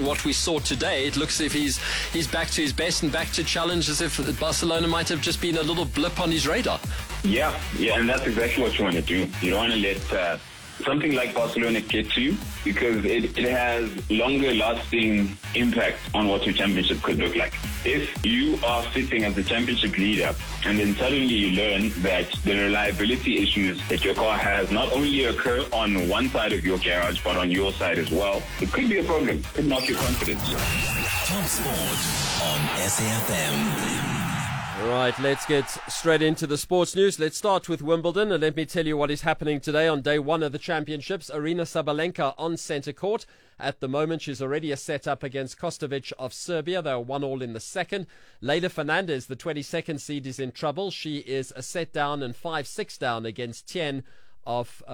what we saw today, it looks as if he's back to his best and back to challenge, as if Barcelona might have just been a little blip on his radar. Yeah, and that's exactly what you want to do. You don't want to let something like Barcelona get to you, because it has longer lasting impact on what your championship could look like. If you are sitting as the championship leader and then suddenly you learn that the reliability issues that your car has not only occur on one side of your garage but on your side as well, it could be a problem. It could knock your confidence. Top Sport on SAFM. Right, let's get straight into the sports news. Let's start with Wimbledon, and let me tell you what is happening today on day one of the championships. Aryna Sabalenka on centre court. At the moment, she's already a set up against Kostovic of Serbia. They are 1-1 in the second. Leylah Fernandez, the 22nd seed, is in trouble. She is a set down and 5-6 down against Tien of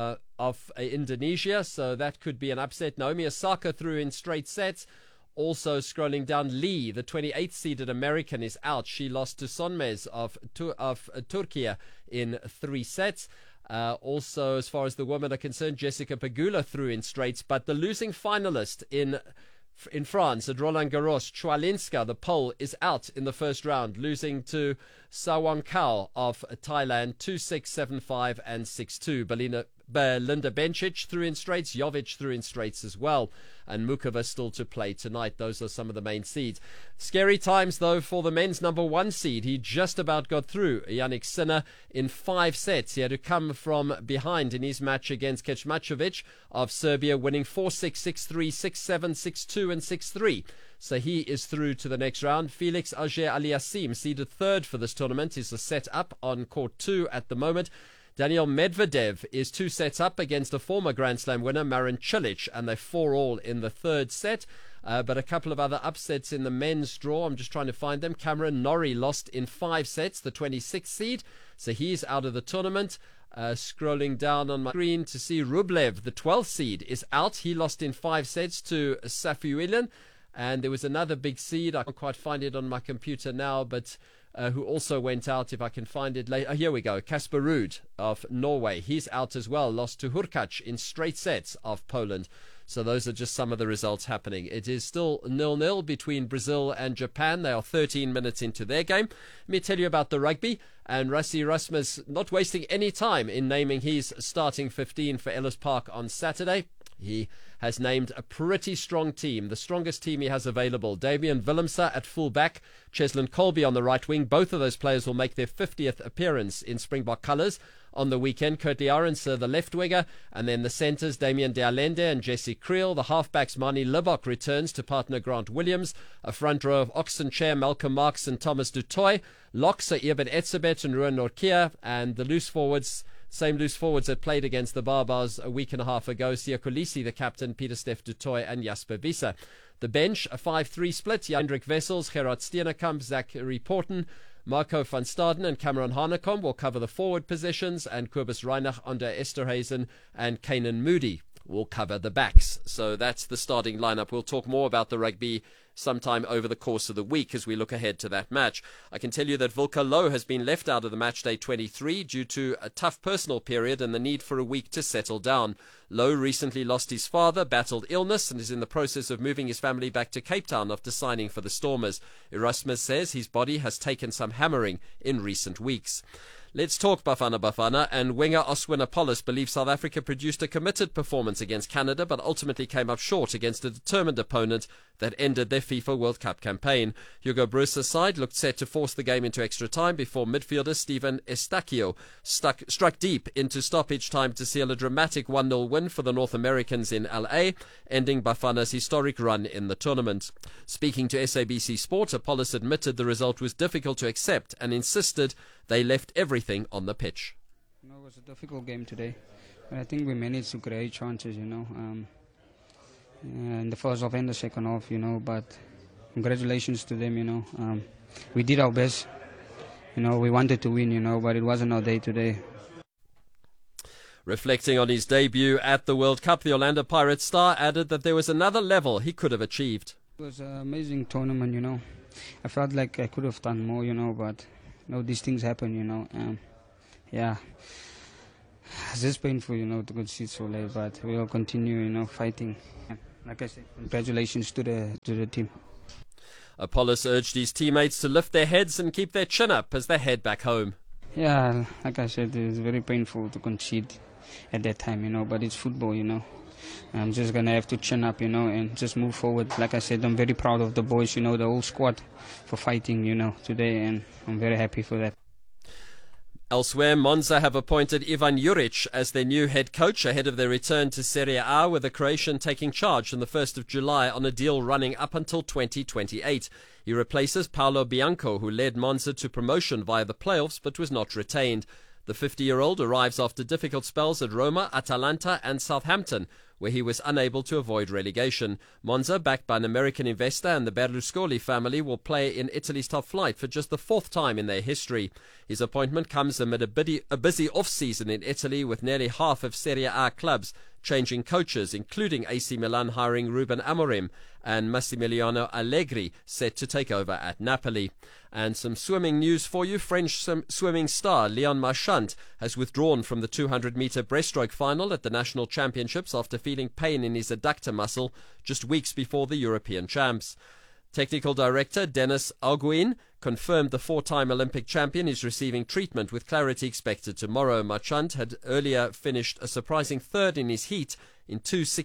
Indonesia, so that could be an upset. Naomi Osaka through in straight sets. Also scrolling down, Lee, the 28th seeded American, is out. She lost to Sonmez of Turkey in 3 sets. Also, as far as the women are concerned, Jessica Pegula through in straights. But the losing finalist in France at Roland Garros, Chwalinska, the Pole, is out in the first round, losing to Sawankao of Thailand 2-6, 7-5 and 6-2. Belinda Bencic through in straights, Jovic through in straights as well, and Mukova still to play tonight. Those are some of the main seeds. Scary times though for the men's number 1 seed. He just about got through, Jannik Sinner, in 5 sets. He had to come from behind in his match against Kecmanovic of Serbia, winning 4-6, 6-3, 6-7, 6-2 and 6-3. So he is through to the next round. Felix Auger-Aliassime, seeded 3rd for this tournament, is a set up on court 2 at the moment. Daniil Medvedev is 2 sets up against a former Grand Slam winner, Marin Cilic, and they're 4-all in the 3rd set. But a couple of other upsets in the men's draw. I'm just trying to find them. Cameron Norrie lost in 5 sets, the 26th seed, so he's out of the tournament. Scrolling down on my screen to see Rublev, the 12th seed, is out. He lost in 5 sets to Safiullin. And there was another big seed. I can't quite find it on my computer now, but who also went out, if I can find it later. Here we go. Casper Ruud of Norway. He's out as well. Lost to Hurkacz in straight sets of Poland. So those are just some of the results happening. It is still 0-0 between Brazil and Japan. They are 13 minutes into their game. Let me tell you about the rugby. And Rassie Erasmus not wasting any time in naming his starting 15 for Ellis Park on Saturday. He has named a pretty strong team, the strongest team he has available. Damian Willemse at full-back, Cheslin Colby on the right wing. Both of those players will make their 50th appearance in Springbok colours on the weekend. Curtly Arendse, the left winger, and then the centres, Damien de Allende and Jesse Creel. The halfbacks, Mani Libbok returns to partner Grant Williams. A front row of Oxenchair, Malcolm Marx and Thomas du Toit. Locks are Eben Etzebeth and Ruan Nortje, and the loose forwards, same loose forwards that played against the Barbars a week and a half ago, Siya Kolisi, the captain, Pieter-Steph du Toit and Jasper Wiese. The bench, a 5-3 split, Hendrik Wessels, Gerard Steenekamp, Zachary Porten, Marco van Staden and Cameron Hanekom will cover the forward positions, and Kobus Reinach, Ander Esterhuizen and Kanan Moody will cover the backs. So that's the starting lineup. We'll talk more about the rugby sometime over the course of the week as we look ahead to that match. I can tell you that Volker Loh has been left out of the match day 23 due to a tough personal period and the need for a week to settle down. Loh recently lost his father, battled illness, and is in the process of moving his family back to Cape Town after signing for the Stormers. Erasmus says his body has taken some hammering in recent weeks. Let's talk Bafana, and winger Oswin Apollos believes South Africa produced a committed performance against Canada but ultimately came up short against a determined opponent that ended their FIFA World Cup campaign. Hugo Broos's side looked set to force the game into extra time before midfielder Steven Estacio struck deep into stoppage time to seal a dramatic 1-0 win for the North Americans in LA, ending Bafana's historic run in the tournament. Speaking to SABC Sport, Apollos admitted the result was difficult to accept and insisted they left everything on the pitch. It was a difficult game today, but I think we managed to create chances, in the first half and the second half, but congratulations to them, we did our best, we wanted to win, but it wasn't our day today. Reflecting on his debut at the World Cup, the Orlando Pirates star added that there was another level he could have achieved. It was an amazing tournament, I felt like I could have done more, but these things happen, it's just painful, to concede so late, but we'll continue, fighting. like I said, congratulations to the team. Apollos urged his teammates to lift their heads and keep their chin up as they head back home. Yeah, like I said, it's very painful to concede at that time, but it's football, I'm just going to have to chin up, and just move forward. Like I said, I'm very proud of the boys, the whole squad for fighting, today, and I'm very happy for that. Elsewhere, Monza have appointed Ivan Juric as their new head coach ahead of their return to Serie A, with the Croatian taking charge on the 1st of July on a deal running up until 2028. He replaces Paolo Bianco, who led Monza to promotion via the playoffs but was not retained. The 50-year-old arrives after difficult spells at Roma, Atalanta and Southampton, where he was unable to avoid relegation. Monza, backed by an American investor, and the Berlusconi family will play in Italy's top flight for just the 4th time in their history. His appointment comes amid a busy off-season in Italy, with nearly half of Serie A clubs changing coaches, including AC Milan hiring Ruben Amorim and Massimiliano Allegri set to take over at Napoli. And some swimming news for you. French swimming star Leon Marchand has withdrawn from the 200-meter breaststroke final at the national championships after feeling pain in his adductor muscle just weeks before the European champs. Technical director Dennis Alguin confirmed the 4-time Olympic champion is receiving treatment, with clarity expected tomorrow. Marchand had earlier finished a surprising 3rd in his heat in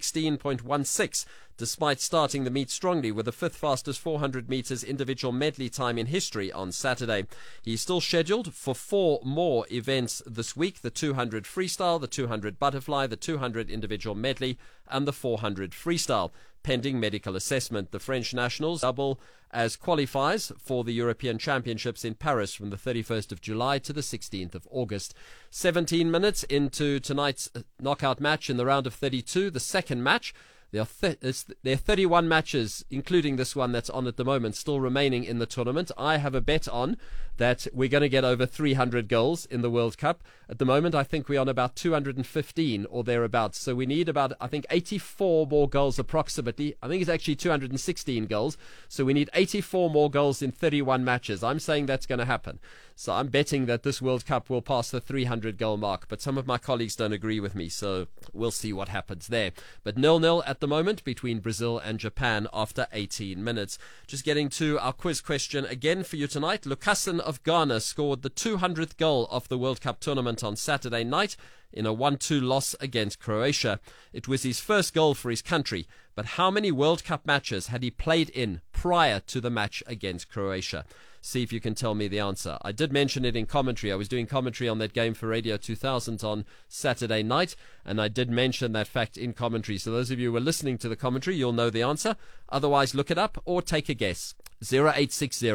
2:16.16, despite starting the meet strongly with the 5th fastest 400 metres individual medley time in history on Saturday. He's still scheduled for 4 more events this week: the 200 freestyle, the 200 butterfly, the 200 individual medley and the 400 freestyle. Pending medical assessment, the French nationals double as qualifies for the European Championships in Paris from the 31st of July to the 16th of August. 17 minutes into tonight's knockout match in the round of 32, the second match. There are 31 matches, including this one that's on at the moment, still remaining in the tournament. I have a bet on that we're going to get over 300 goals in the World Cup. At the moment, I think we're on about 215 or thereabouts. So we need about, 84 more goals approximately. I think it's actually 216 goals. So we need 84 more goals in 31 matches. I'm saying that's going to happen. So I'm betting that this World Cup will pass the 300 goal mark. But some of my colleagues don't agree with me, so we'll see what happens there. But 0-0 at the moment between Brazil and Japan after 18 minutes. Just getting to our quiz question again for you tonight. Lucassen of Ghana scored the 200th goal of the World Cup tournament on Saturday night in a 1-2 loss against Croatia. It was his first goal for his country, but how many World Cup matches had he played in prior to the match against Croatia? See if you can tell me the answer. I did mention it in commentary. I was doing commentary on that game for Radio 2000 on Saturday night, and I did mention that fact in commentary. So those of you who are listening to the commentary, you'll know the answer. Otherwise, look it up or take a guess. 0860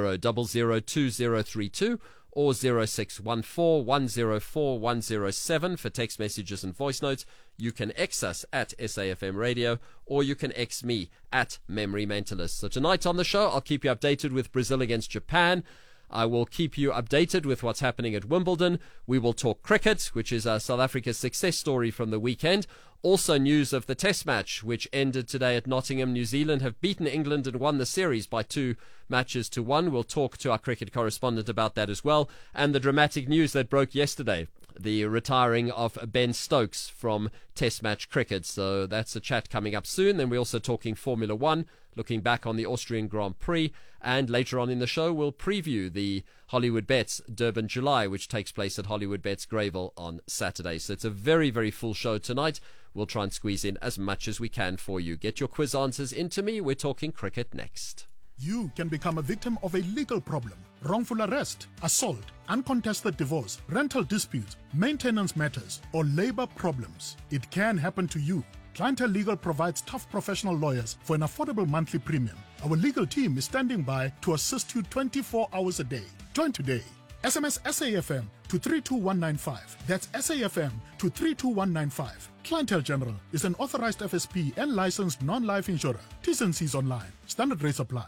002032 or 0614 104 107 for text messages and voice notes. You can X us at SAFM Radio, or you can X me at Memory Mentalist. So tonight on the show, I'll keep you updated with Brazil against Japan. I will keep you updated with what's happening at Wimbledon. We will talk cricket, which is South Africa's success story from the weekend. Also news of the Test match, which ended today at Nottingham. New Zealand have beaten England and won the series by 2-1. We'll talk to our cricket correspondent about that as well. And the dramatic news that broke yesterday, the retiring of Ben Stokes from Test match cricket. So that's a chat coming up soon. Then we're also talking Formula One, looking back on the Austrian Grand Prix. And later on in the show, we'll preview the Hollywood Bets Durban July, which takes place at Hollywood Bets Greyville on Saturday. So it's a very, very full show tonight. We'll try and squeeze in as much as we can for you. Get your quiz answers into me. We're talking cricket next. You can become a victim of a legal problem: wrongful arrest, assault, uncontested divorce, rental disputes, maintenance matters, or labor problems. It can happen to you. Clientele Legal provides tough professional lawyers for an affordable monthly premium. Our legal team is standing by to assist you 24 hours a day. Join today. SMS SAFM to 32195. That's SAFM to 32195. Clientele General is an authorized FSP and licensed non-life insurer. T's and C's online. Standard rates apply.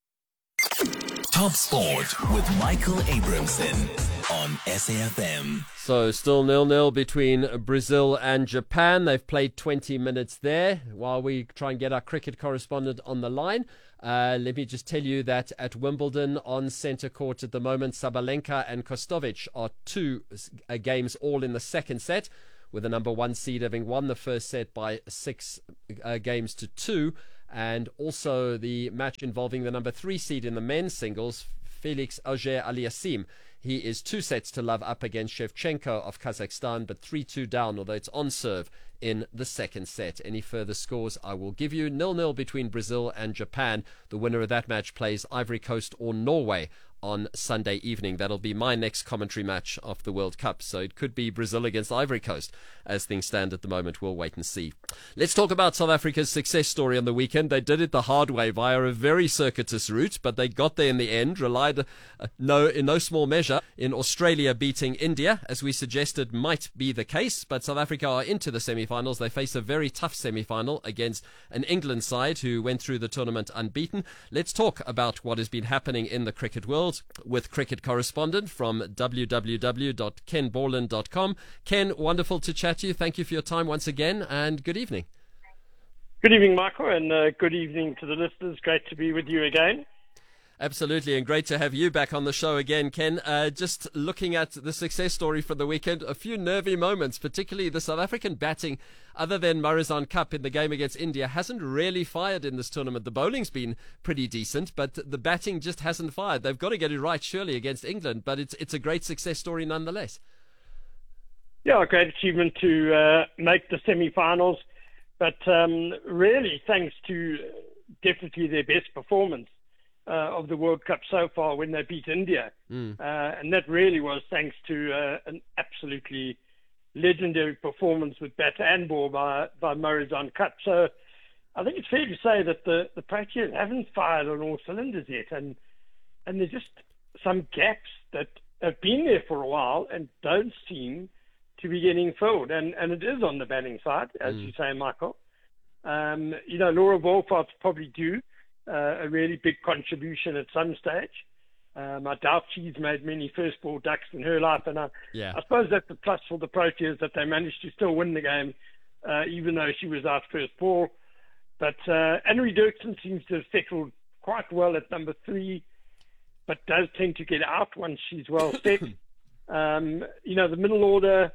Top Sport with Michael Abramson on SAFM. So still 0-0 between Brazil and Japan. They've played 20 minutes there while we try and get our cricket correspondent on the line. Let me just tell you that at Wimbledon on centre court at the moment, Sabalenka and Kostovic are 2 games all in the second set. with the number 1 seed having won the first set by 6 games to 2, and also the match involving the number 3 seed in the men's singles, Felix Auger-Aliassime. He is 2 sets to love up against Shevchenko of Kazakhstan, but 3-2 down, although it's on serve in the second set. Any further scores I will give you. 0-0 between Brazil and Japan. The winner of that match plays Ivory Coast or Norway on Sunday evening. That'll be my next commentary match of the World Cup. So it could be Brazil against Ivory Coast as things stand at the moment. We'll wait and see. Let's talk about South Africa's success story on the weekend. They did it the hard way via a very circuitous route, but they got there in the end, relied in no small measure in Australia beating India, as we suggested might be the case. But South Africa are into the semi-finals. They face a very tough semi-final against an England side who went through the tournament unbeaten. Let's talk about what has been happening in the cricket world with cricket correspondent from www.kenborland.com. Ken, wonderful to chat to you. Thank you for your time once again, and good evening. Good evening, Michael, and good evening to the listeners. Great to be with you again. Absolutely, and great to have you back on the show again, Ken. Just looking at the success story for the weekend, a few nervy moments, particularly the South African batting, other than Marizanne Cup in the game against India, hasn't really fired in this tournament. The bowling's been pretty decent, but the batting just hasn't fired. They've got to get it right, surely, against England, but it's a great success story nonetheless. Yeah, a great achievement to make the semi-finals, but really thanks to definitely their best performance of the World Cup so far when they beat India. And that really was thanks to an absolutely legendary performance with bat and ball by Marizanne Cup. So I think it's fair to say that the Proteas haven't fired on all cylinders yet, and there's just some gaps that have been there for a while and don't seem to be getting filled. And it is on the batting side, as you say, Michael. Laura Wolfhardt's probably due a really big contribution at some stage. I doubt she's made many first ball ducks in her life, and I suppose that's a plus for the Proteas that they managed to still win the game, even though she was out first ball. But Annery Dirksen seems to have settled quite well at number 3, but does tend to get out once she's well set. The middle order,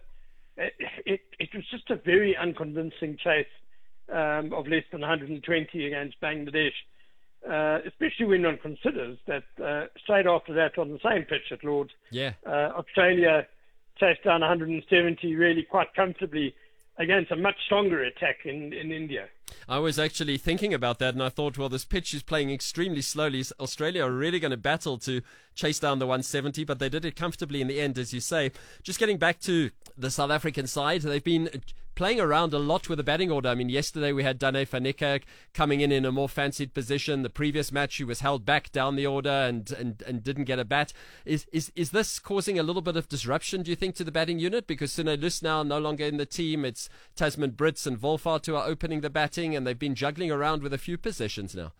it was just a very unconvincing chase of less than 120 against Bangladesh. Especially when one considers that straight after that on the same pitch at Lord's, Australia chased down 170 really quite comfortably against a much stronger attack in India. I was actually thinking about that, and I thought, well, this pitch is playing extremely slowly. Australia are really going to battle to chase down the 170, but they did it comfortably in the end, as you say. Just getting back to the South African side, they've been playing around a lot with the batting order. I mean, yesterday we had Dane van Niekerk coming in a more fancied position. The previous match he was held back down the order and didn't get a bat. Is this causing a little bit of disruption, do you think, to the batting unit? Because Sune Lus now no longer in the team. It's Tasman Brits and Wolfhard who are opening the batting, and they've been juggling around with a few positions now.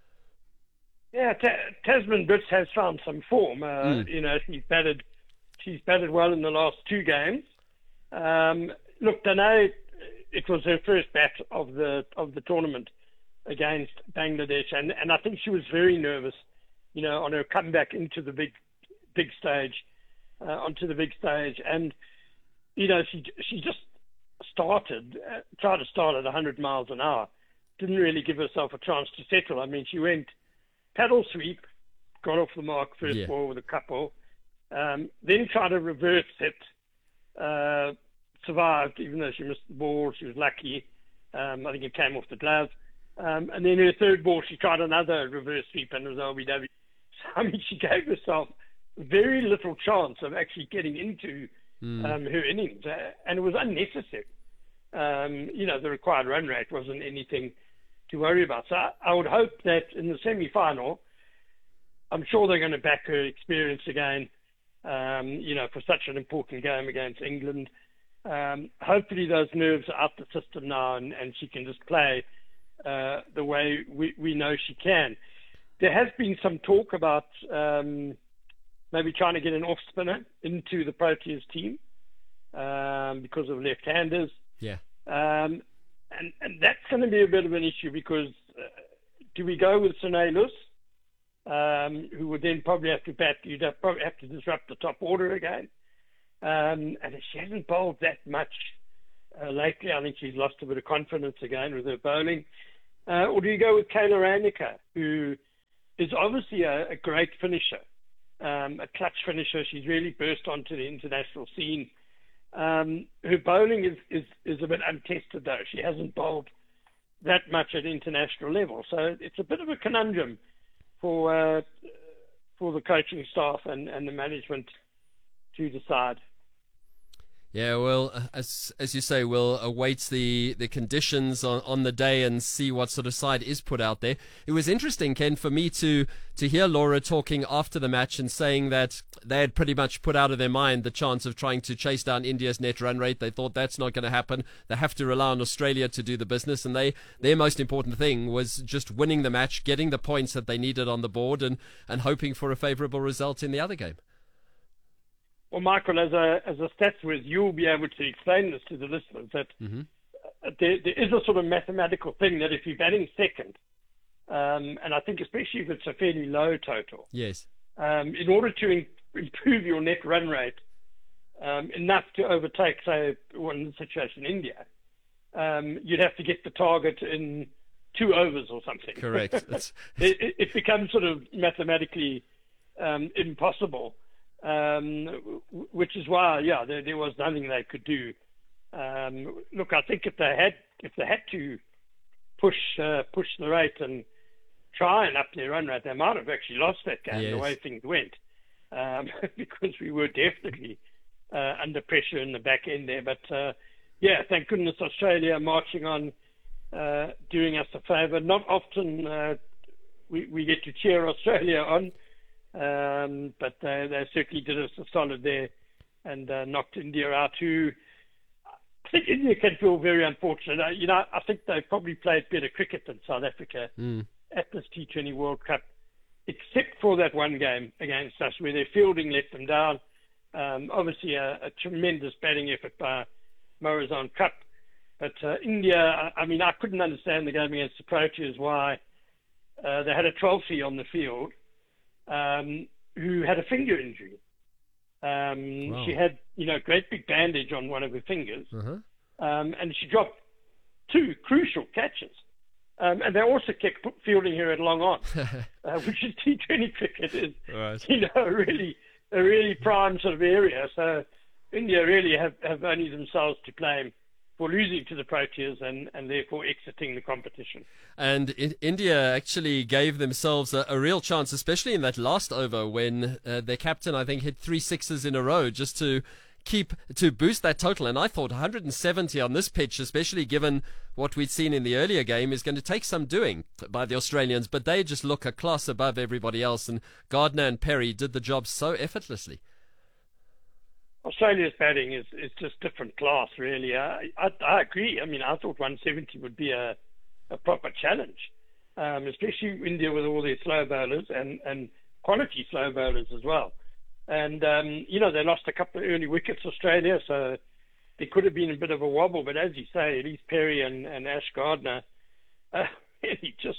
Yeah, Tasman Brits has found some form. She's batted well in the last 2 games. Look, Danae, it was her first bat of the tournament against Bangladesh, and I think she was very nervous, on her comeback into the big stage, onto the big stage, and she just tried to start at 100 miles an hour, didn't really give herself a chance to settle. I mean, she went paddle sweep, got off the mark first ball with a couple, then tried to reverse it. Survived, even though she missed the ball. She was lucky. I think it came off the glove. And then her third ball, she tried another reverse sweep and it was LBW. So, I mean, she gave herself very little chance of actually getting into her innings. And it was unnecessary. The required run rate wasn't anything to worry about. So I would hope that in the semi-final, I'm sure they're going to back her experience again, for such an important game against England. Hopefully those nerves are out the system now and she can just play the way we know she can. There has been some talk about maybe trying to get an off-spinner into the Proteas team because of left-handers. Yeah. And that's going to be a bit of an issue because do we go with Sune Lus, who would then probably have to bat? You'd probably have to disrupt the top order again. And she hasn't bowled that much lately. I think she's lost a bit of confidence again with her bowling. Or do you go with Kayla Ranica, who is obviously a great finisher, a clutch finisher? She's really burst onto the international scene. Her bowling is a bit untested, though. She hasn't bowled that much at international level. So it's a bit of a conundrum for the coaching staff and the management to decide. Yeah, well, as you say, we'll await the conditions on the day and see what sort of side is put out there. It was interesting, Ken, for me to hear Laura talking after the match and saying that they had pretty much put out of their mind the chance of trying to chase down India's net run rate. They thought that's not going to happen. They have to rely on Australia to do the business, and their most important thing was just winning the match, getting the points that they needed on the board, and hoping for a favourable result in the other game. Well, Michael, as a stats whiz, you'll be able to explain this to the listeners, that there is a sort of mathematical thing that if you're batting second, and I think especially if it's a fairly low total, yes, in order to improve your net run rate enough to overtake, say, one situation, India, you'd have to get the target in 2 overs or something. Correct. It becomes sort of mathematically impossible. Which is why, there was nothing they could do. Look, I think if they had to push the rate and try and up their run rate, they might have actually lost that game. Yes. The way things went, because we were definitely under pressure in the back end there. But thank goodness Australia marching on, doing us a favour. Not often we get to cheer Australia on. But they certainly did us a solid there and knocked India out, who I think India can feel very unfortunate. I think they probably played better cricket than South Africa at this T20 World Cup, except for that one game against us where their fielding let them down. Obviously a tremendous batting effort by Morazan Cup. But India, I couldn't understand the game against the Proteas, why they had a 12C on the field who had a finger injury. Wow. She had, great big bandage on one of her fingers, and she dropped 2 crucial catches. And they also kept fielding her at long on, which is T20 cricket is, right. a really prime sort of area. So India really have only themselves to blame for losing to the Proteas and therefore exiting the competition. And India actually gave themselves a real chance, especially in that last over when their captain, I think, hit 3 sixes in a row just to boost that total. And I thought 170 on this pitch, especially given what we'd seen in the earlier game, is going to take some doing by the Australians. But they just look a class above everybody else. And Gardner and Perry did the job so effortlessly. Australia's batting is just different class, really. I agree. I thought 170 would be a proper challenge, especially India with all their slow bowlers and quality slow bowlers as well. And, they lost a couple of early wickets, Australia, so there could have been a bit of a wobble. But as you say, at least Perry and Ash Gardner really just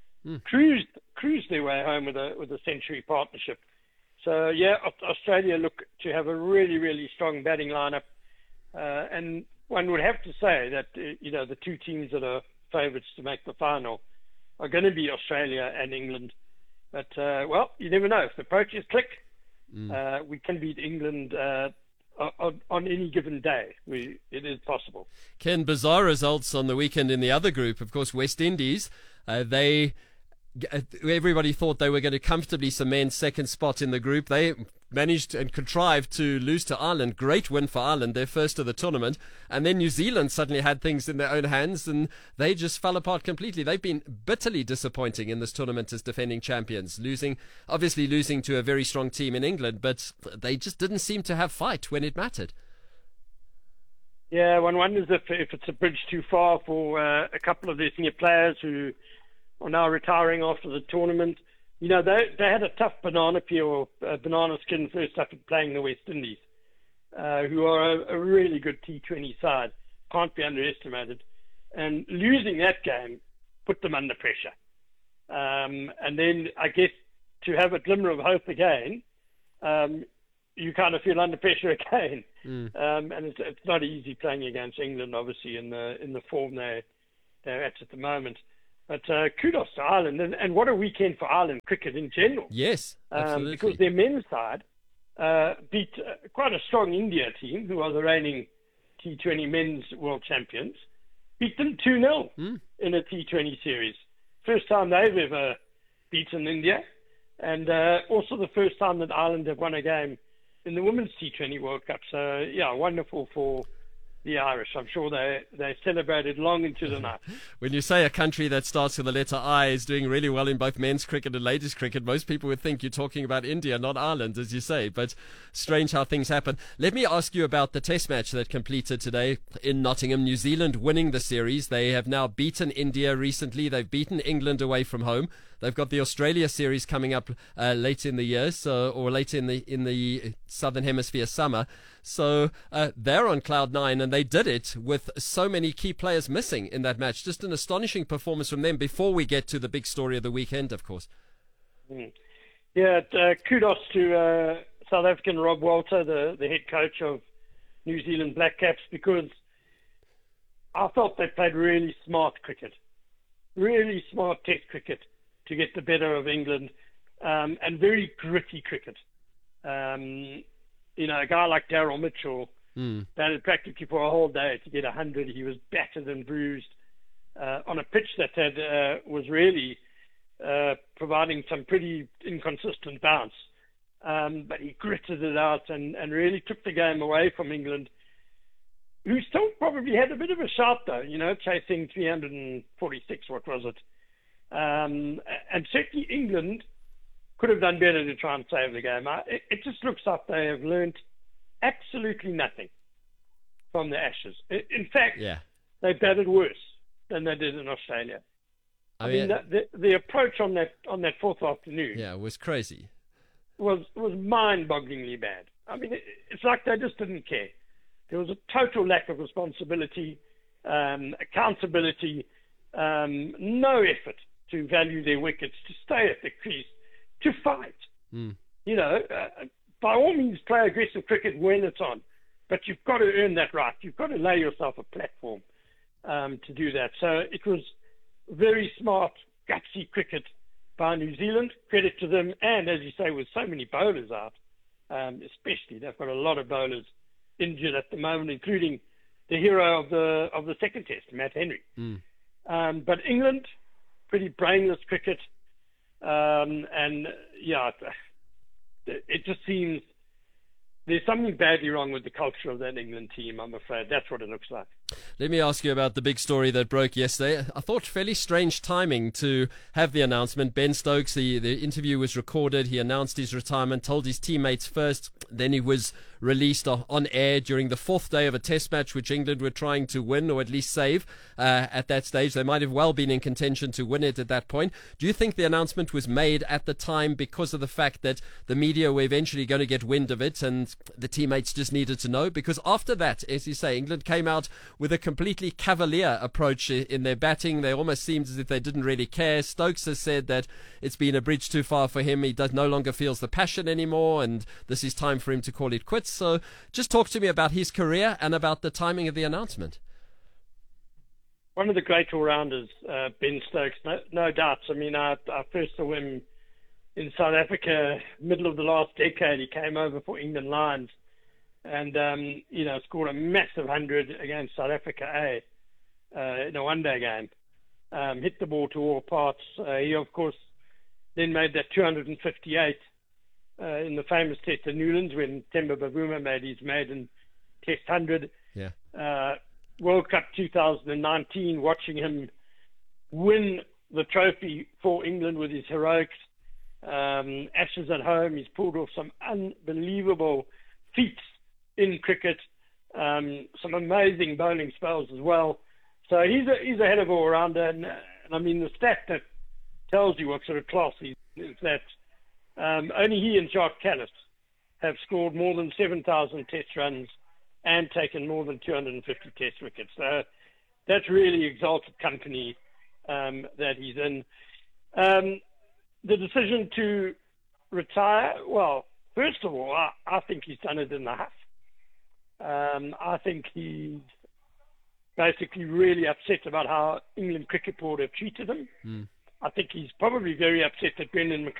cruised their way home with a century partnership. So, Australia look to have a really, really strong batting lineup. And one would have to say that, the 2 teams that are favourites to make the final are going to be Australia and England. But, you never know. If the Proteas click, we can beat England on any given day. It is possible. Ken, bizarre results on the weekend in the other group. Of course, West Indies, everybody thought they were going to comfortably cement second spot in the group. They managed and contrived to lose to Ireland. Great win for Ireland, their first of the tournament. And then New Zealand suddenly had things in their own hands and they just fell apart completely. They've been bitterly disappointing in this tournament as defending champions, losing to a very strong team in England, but they just didn't seem to have fight when it mattered. Yeah, one wonders if it's a bridge too far for a couple of their senior players who are now retiring after the tournament. They had a tough banana skin first up playing the West Indies, who are a really good T20 side, can't be underestimated. And losing that game put them under pressure. And then I guess to have a glimmer of hope again, you kind of feel under pressure again. And it's not easy playing against England, obviously, in the form they're at the moment. But kudos to Ireland, and what a weekend for Ireland cricket in general. Yes, absolutely. Because their men's side beat quite a strong India team, who are the reigning T20 men's world champions, beat them 2-0 in a T20 series. First time they've ever beaten India, and also the first time that Ireland have won a game in the Women's T20 World Cup. So, yeah, wonderful for the Irish. I'm sure they celebrated long into the night. When you say a country that starts with the letter I is doing really well in both men's cricket and ladies cricket, most people would think you're talking about India, not Ireland, as you say. But strange how things happen. Let me ask you about the test match that completed today in Nottingham. New Zealand winning the series. They have now beaten India recently. They've beaten England away from home. They've got the Australia series coming up late in the year, or late in the Southern Hemisphere summer. So they're on cloud nine, and they did it with so many key players missing in that match. Just an astonishing performance from them before we get to the big story of the weekend, of course. Yeah, kudos to South African Rob Walter, the head coach of New Zealand Black Caps, because I thought they played really smart cricket, really smart test cricket to get the better of England, and very gritty cricket. A guy like Daryl Mitchell batted practically for a whole day to get 100. He was battered and bruised on a pitch that was really providing some pretty inconsistent bounce. But he gritted it out and really took the game away from England, who still probably had a bit of a shout, though, chasing 346, what was it? And certainly England could have done better to try and save the game. It just looks like they have learnt absolutely nothing from the Ashes. In fact, they batted worse than they did in Australia. I mean the approach on that fourth afternoon, was crazy. Was mind-bogglingly bad. I mean, it's like they just didn't care. There was a total lack of responsibility, accountability, no effort to value their wickets, to stay at the crease, to fight. By all means, play aggressive cricket when it's on, but you've got to earn that right. You've got to lay yourself a platform to do that. So it was very smart, gutsy cricket by New Zealand. Credit to them, and as you say, with so many bowlers out, especially they've got a lot of bowlers injured at the moment, including the hero of the second test, Matt Henry. But England, pretty brainless cricket, it just seems there's something badly wrong with the culture of that England team, I'm afraid. That's what it looks like. Let me ask you about the big story that broke yesterday. I thought fairly strange timing to have the announcement. Ben Stokes, the interview was recorded. He announced his retirement, told his teammates first. Then he was released on air during the fourth day of a test match, which England were trying to win or at least save at that stage. They might have well been in contention to win it at that point. Do you think the announcement was made at the time because of the fact that the media were eventually going to get wind of it and the teammates just needed to know? Because after that, as you say, England came out with a completely cavalier approach in their batting. They almost seemed as if they didn't really care. Stokes has said that it's been a bridge too far for him. He no longer feels the passion anymore, and this is time for him to call it quits. So just talk to me about his career and about the timing of the announcement. One of the great all-rounders, Ben Stokes, no doubts. I mean, I first saw him in South Africa, middle of the last decade. He came over for England Lions and, scored a massive 100 against South Africa A in a one-day game. Hit the ball to all parts. He, of course, then made that 258 in the famous test at Newlands when Themba Bavuma made his maiden test 100. World Cup 2019, watching him win the trophy for England with his heroics. Ashes at home, he's pulled off some unbelievable feats in cricket, some amazing bowling spells as well. So he's a head of all-rounder, and I mean the stat that tells you what sort of class he is that only he and Jacques Kallis have scored more than 7,000 test runs and taken more than 250 test wickets. So that's really exalted company that he's in. The decision to retire, well, First of all, I think he's done it in the huff. I think he's basically really upset about how England Cricket Board have treated him. I think he's probably very upset that Brendan